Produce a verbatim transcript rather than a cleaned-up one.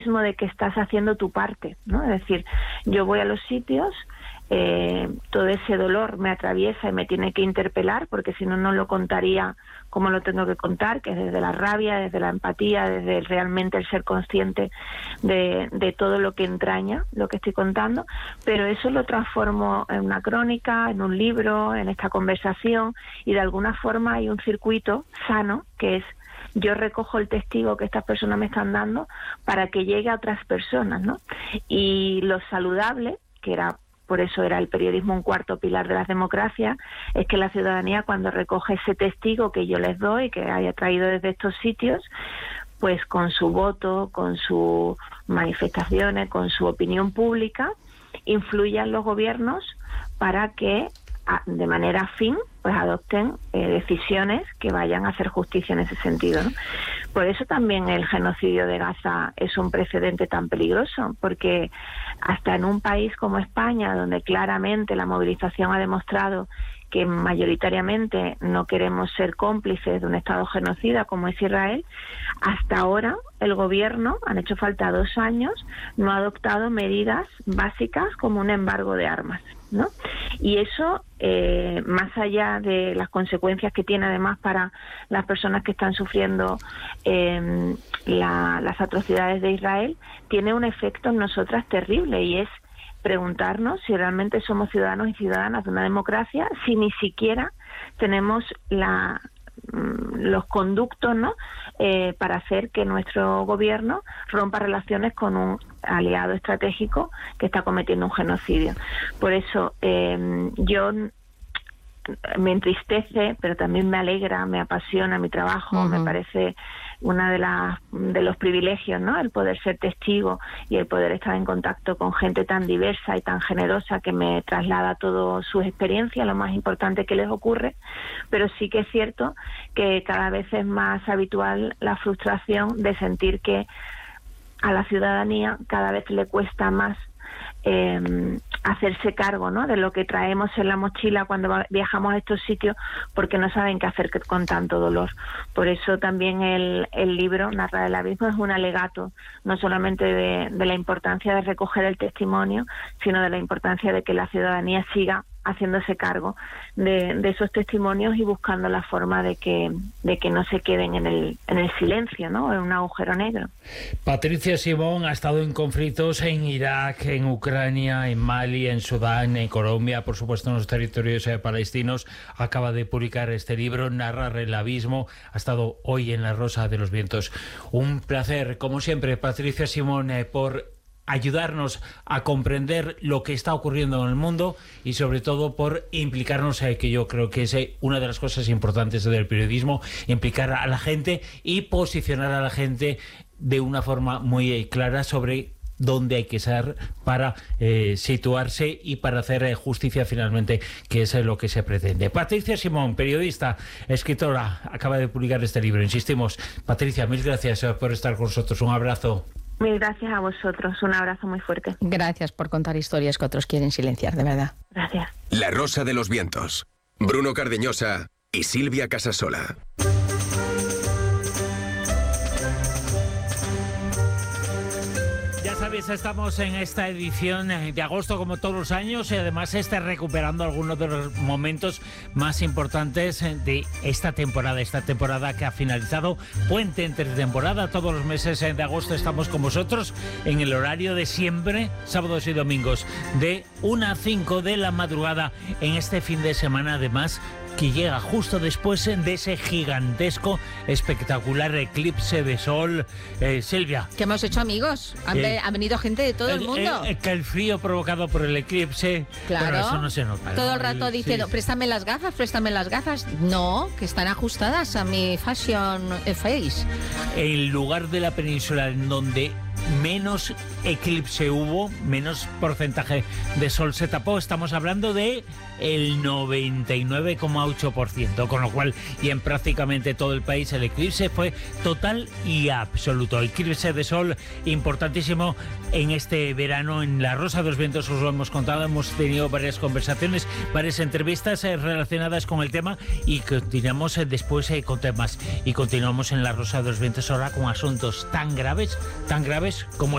de que estás haciendo tu parte, ¿no? Es decir, yo voy a los sitios, eh, todo ese dolor me atraviesa y me tiene que interpelar, porque si no, no lo contaría como lo tengo que contar, que es desde la rabia, desde la empatía, desde realmente el ser consciente de, de todo lo que entraña lo que estoy contando, pero eso lo transformo en una crónica, en un libro, en esta conversación, y de alguna forma hay un circuito sano que es: yo recojo el testigo que estas personas me están dando para que llegue a otras personas, ¿no? Y lo saludable, que era, por eso era el periodismo un cuarto pilar de las democracias, es que la ciudadanía, cuando recoge ese testigo que yo les doy, que haya traído desde estos sitios, pues con su voto, con sus manifestaciones, con su opinión pública, influyan los gobiernos para que de manera afín pues adopten eh, decisiones que vayan a hacer justicia en ese sentido, ¿no? Por eso también el genocidio de Gaza es un precedente tan peligroso, porque hasta en un país como España, donde claramente la movilización ha demostrado que mayoritariamente no queremos ser cómplices de un Estado genocida como es Israel, hasta ahora el gobierno, han hecho falta dos años, no ha adoptado medidas básicas como un embargo de armas, ¿no? Y eso, eh, más allá de las consecuencias que tiene además para las personas que están sufriendo eh, la, las atrocidades de Israel, tiene un efecto en nosotras terrible, y es preguntarnos si realmente somos ciudadanos y ciudadanas de una democracia, si ni siquiera tenemos la, los conductos, ¿no? Eh, para hacer que nuestro gobierno rompa relaciones con un aliado estratégico que está cometiendo un genocidio. Por eso eh, yo me entristece, pero también me alegra, me apasiona mi trabajo, uh-huh. me parece una de las de los privilegios, ¿no? El poder ser testigo y el poder estar en contacto con gente tan diversa y tan generosa que me traslada todas sus experiencias, lo más importante que les ocurre, pero sí que es cierto que cada vez es más habitual la frustración de sentir que a la ciudadanía cada vez le cuesta más eh, hacerse cargo, ¿no? De lo que traemos en la mochila cuando viajamos a estos sitios, porque no saben qué hacer con tanto dolor. Por eso también el, el libro Narrar el Abismo es un alegato, no solamente de, de la importancia de recoger el testimonio, sino de la importancia de que la ciudadanía siga haciéndose cargo de, de esos testimonios y buscando la forma de que de que no se queden en el en el silencio, ¿no? En un agujero negro. Patricia Simón ha estado en conflictos en Irak, en Ucrania, en Mali, en Sudán, en Colombia, por supuesto en los territorios eh, palestinos. Acaba de publicar este libro, Narrar el Abismo. Ha estado hoy en La Rosa de los Vientos. Un placer, como siempre, Patricia Simón, eh, por ayudarnos a comprender lo que está ocurriendo en el mundo y sobre todo por implicarnos, eh, que yo creo que es eh, una de las cosas importantes del periodismo, implicar a la gente y posicionar a la gente de una forma muy eh, clara sobre dónde hay que ser para eh, situarse y para hacer eh, justicia finalmente, que es eh, lo que se pretende. Patricia Simón, periodista, escritora, acaba de publicar este libro. Insistimos, Patricia, mil gracias eh, por estar con nosotros. Un abrazo. Mil gracias a vosotros, un abrazo muy fuerte. Gracias por contar historias que otros quieren silenciar, de verdad. Gracias. La Rosa de los Vientos. Bruno Cardeñosa y Silvia Casasola. Estamos en esta edición de agosto como todos los años y además está recuperando algunos de los momentos más importantes de esta temporada, esta temporada que ha finalizado, puente entre temporada. Todos los meses de agosto estamos con vosotros en el horario de siempre, sábados y domingos, de una a cinco de la madrugada en este fin de semana, además que llega justo después de ese gigantesco, espectacular eclipse de sol. Eh, Silvia. ¿Qué hemos hecho, amigos? Han, eh, ha venido gente de todo el, el mundo. El, el, el frío provocado por el eclipse. Claro. Bueno, eso no se nota. Todo ¿no? el rato el, diciendo, sí. préstame las gafas, préstame las gafas. No, que están ajustadas a mi fashion face. En lugar de la península en donde menos eclipse hubo, menos porcentaje de sol se tapó, estamos hablando de el noventa y nueve coma ocho por ciento, con lo cual, y en prácticamente todo el país, el eclipse fue total y absoluto. El eclipse de sol importantísimo en este verano en La Rosa de los Vientos, os lo hemos contado, hemos tenido varias conversaciones, varias entrevistas eh, relacionadas con el tema, y continuamos eh, después eh, con temas, y continuamos en La Rosa de los Vientos ahora con asuntos tan graves, tan graves como